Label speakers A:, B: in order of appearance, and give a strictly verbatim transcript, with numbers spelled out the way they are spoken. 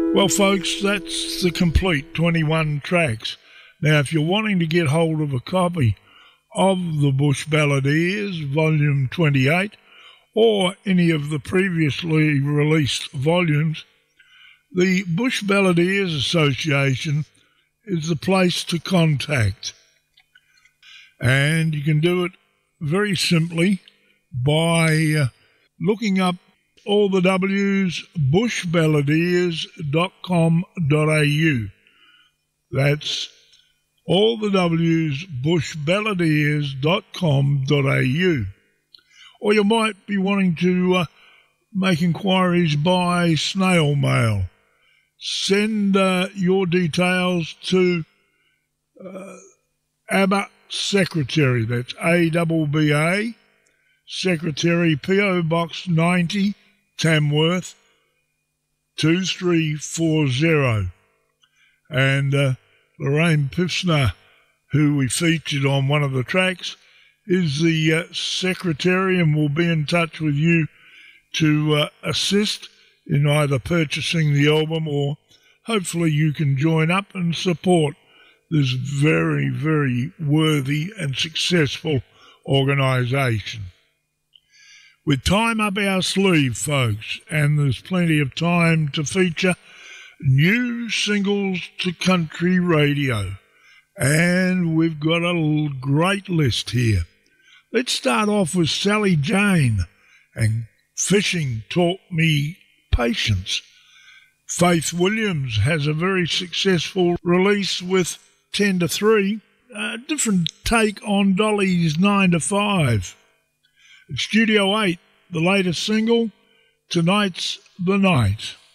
A: Well, folks, that's the complete twenty-one tracks. Now, if you're wanting to get hold of a copy of the Bush Balladeers, Volume twenty-eight, or any of the previously released volumes, the Bush Balladeers Association is the place to contact. And you can do it very simply by uh, looking up all the W's, bush balladeers dot com dot a u. That's all the W's, bush balladeers dot com dot a u. Or you might be wanting to uh, make inquiries by snail mail. Send uh, your details to uh, ABBA Secretary, that's A B B A, Secretary, P O Box ninety, Tamworth, two three four zero. And uh, Lorraine Pifsner, who we featured on one of the tracks, is the uh, secretary and will be in touch with you to uh, assist in either purchasing the album or hopefully you can join up and support this very, very worthy and successful organisation. With time up our sleeve, folks, and there's plenty of time to feature new singles to country radio. And we've got a great list here. Let's start off with Sally Jane and Fishing Taught Me Patience. Faith Williams has a very successful release with ten to three, a different take on Dolly's nine to five. Studio eight, the latest single, Tonight's the Night.